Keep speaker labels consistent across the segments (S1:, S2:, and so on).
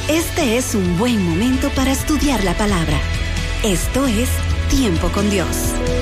S1: Este es un buen momento para estudiar la palabra. Esto es Tiempo con Dios.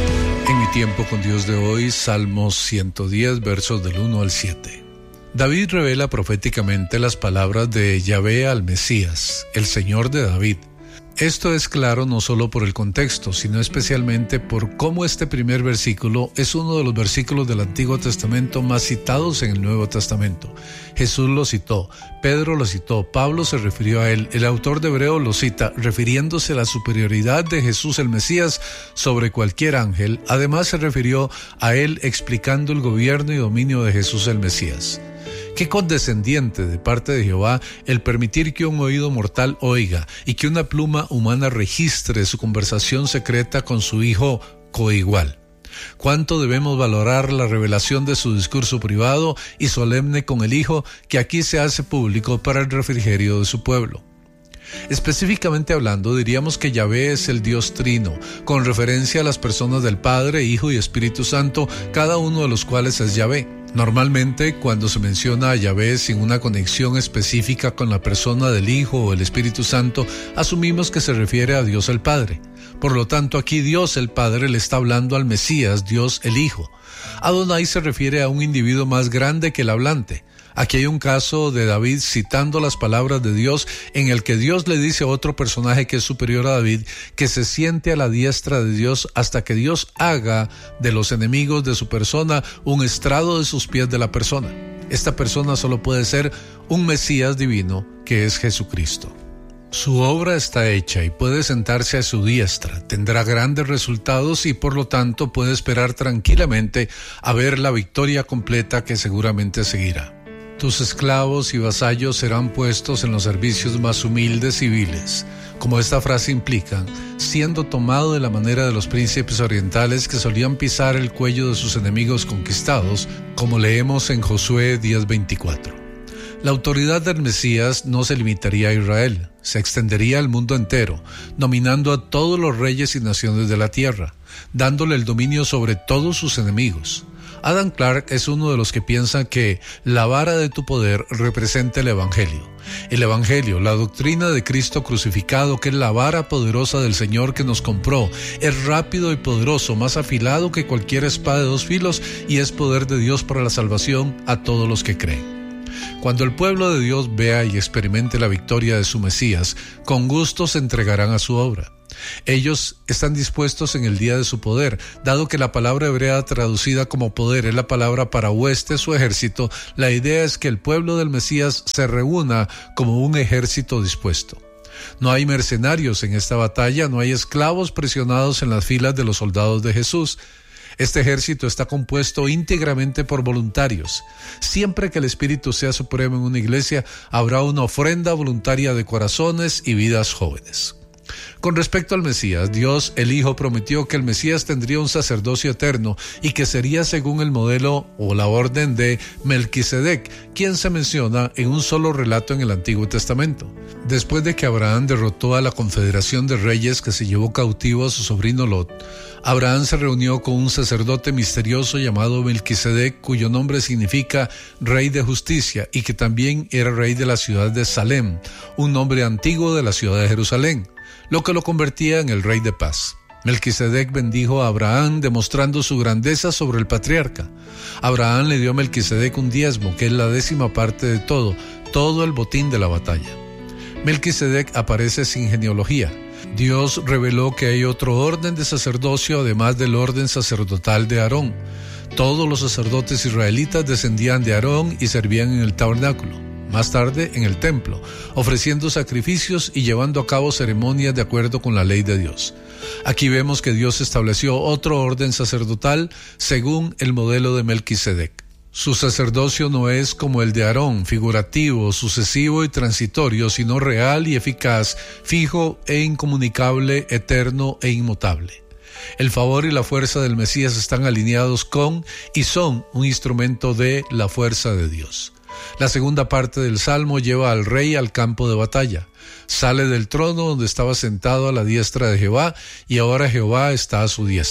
S2: En mi tiempo con Dios de hoy, Salmos 110, versos del 1 al 7. David revela proféticamente las palabras de Yahvé al Mesías, el Señor de David. Esto es claro no solo por el contexto, sino especialmente por cómo este primer versículo es uno de los versículos del Antiguo Testamento más citados en el Nuevo Testamento. Jesús lo citó, Pedro lo citó, Pablo se refirió a él, el autor de Hebreo lo cita, refiriéndose a la superioridad de Jesús el Mesías sobre cualquier ángel. Además se refirió a él explicando el gobierno y dominio de Jesús el Mesías. Qué condescendiente de parte de Jehová el permitir que un oído mortal oiga y que una pluma humana registre su conversación secreta con su hijo coigual. Cuánto debemos valorar la revelación de su discurso privado y solemne con el Hijo que aquí se hace público para el refrigerio de su pueblo. Específicamente hablando, diríamos que Yahvé es el Dios Trino, con referencia a las personas del Padre, Hijo y Espíritu Santo, cada uno de los cuales es Yahvé. Normalmente, cuando se menciona a Yahvé sin una conexión específica con la persona del Hijo o el Espíritu Santo, asumimos que se refiere a Dios el Padre. Por lo tanto, aquí Dios el Padre le está hablando al Mesías, Dios el Hijo. Adonai se refiere a un individuo más grande que el hablante. Aquí hay un caso de David citando las palabras de Dios en el que Dios le dice a otro personaje que es superior a David que se siente a la diestra de Dios hasta que Dios haga de los enemigos de su persona un estrado de sus pies de la persona. Esta persona solo puede ser un Mesías divino que es Jesucristo. Su obra está hecha y puede sentarse a su diestra, tendrá grandes resultados y por lo tanto puede esperar tranquilamente a ver la victoria completa que seguramente seguirá. Tus esclavos y vasallos serán puestos en los servicios más humildes y viles, como esta frase implica, siendo tomado de la manera de los príncipes orientales que solían pisar el cuello de sus enemigos conquistados, como leemos en Josué 10:24. La autoridad del Mesías no se limitaría a Israel, se extendería al mundo entero, dominando a todos los reyes y naciones de la tierra, dándole el dominio sobre todos sus enemigos. Adam Clarke es uno de los que piensan que la vara de tu poder representa el Evangelio. El Evangelio, la doctrina de Cristo crucificado, que es la vara poderosa del Señor que nos compró, es rápido y poderoso, más afilado que cualquier espada de dos filos y es poder de Dios para la salvación a todos los que creen. Cuando el pueblo de Dios vea y experimente la victoria de su Mesías, con gusto se entregarán a su obra. Ellos están dispuestos en el día de su poder, dado que la palabra hebrea traducida como poder es la palabra para huestes o ejército. La idea es que el pueblo del Mesías se reúna como un ejército dispuesto. No hay mercenarios en esta batalla, no hay esclavos presionados en las filas de los soldados de Jesús. Este ejército está compuesto íntegramente por voluntarios. Siempre que el Espíritu sea supremo en una iglesia, habrá una ofrenda voluntaria de corazones y vidas jóvenes. Con respecto al Mesías, Dios el Hijo prometió que el Mesías tendría un sacerdocio eterno y que sería según el modelo o la orden de Melquisedec, quien se menciona en un solo relato en el Antiguo Testamento. Después de que Abraham derrotó a la confederación de reyes que se llevó cautivo a su sobrino Lot, Abraham se reunió con un sacerdote misterioso llamado Melquisedec, cuyo nombre significa Rey de Justicia y que también era rey de la ciudad de Salem, un nombre antiguo de la ciudad de Jerusalén, lo que lo convertía en el Rey de Paz. Melquisedec bendijo a Abraham demostrando su grandeza sobre el patriarca. Abraham le dio a Melquisedec un diezmo, que es la 10ª parte de todo el botín de la batalla. Melquisedec aparece sin genealogía. Dios reveló que hay otro orden de sacerdocio además del orden sacerdotal de Aarón. Todos los sacerdotes israelitas descendían de Aarón y servían en el tabernáculo, más tarde en el templo, ofreciendo sacrificios y llevando a cabo ceremonias de acuerdo con la ley de Dios. Aquí vemos que Dios estableció otro orden sacerdotal según el modelo de Melquisedec. Su sacerdocio no es como el de Aarón, figurativo, sucesivo y transitorio, sino real y eficaz, fijo e incomunicable, eterno e inmutable. El favor y la fuerza del Mesías están alineados con y son un instrumento de la fuerza de Dios. La segunda parte del Salmo lleva al rey al campo de batalla. Sale del trono donde estaba sentado a la diestra de Jehová y ahora Jehová está a su diestra.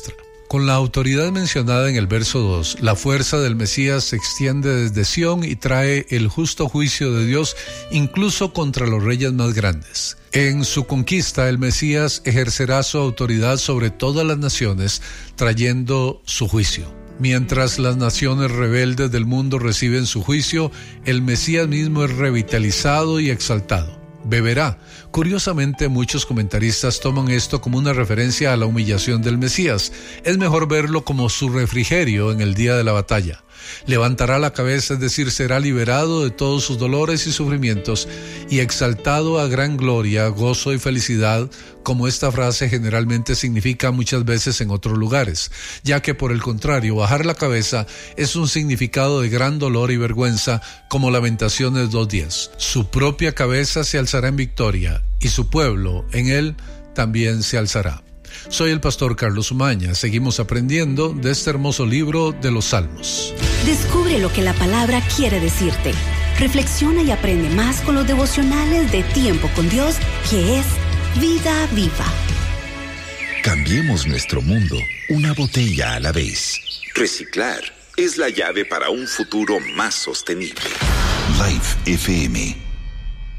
S2: Con la autoridad mencionada en el verso 2, la fuerza del Mesías se extiende desde Sión y trae el justo juicio de Dios incluso contra los reyes más grandes. En su conquista, el Mesías ejercerá su autoridad sobre todas las naciones, trayendo su juicio. Mientras las naciones rebeldes del mundo reciben su juicio, el Mesías mismo es revitalizado y exaltado. Beberá. Curiosamente, muchos comentaristas toman esto como una referencia a la humillación del Mesías. Es mejor verlo como su refrigerio en el día de la batalla. Levantará la cabeza, es decir, será liberado de todos sus dolores y sufrimientos y exaltado a gran gloria, gozo y felicidad, como esta frase generalmente significa muchas veces en otros lugares, ya que por el contrario, bajar la cabeza es un significado de gran dolor y vergüenza, como Lamentaciones 2:10. Su propia cabeza se alzará en victoria y su pueblo en él también se alzará. Soy el pastor Carlos Umaña. Seguimos aprendiendo de este hermoso libro de los Salmos.
S1: Descubre lo que la palabra quiere decirte. Reflexiona y aprende más con los devocionales de Tiempo con Dios, que es Vida Viva.
S3: Cambiemos nuestro mundo una botella a la vez. Reciclar es la llave para un futuro más sostenible. Life FM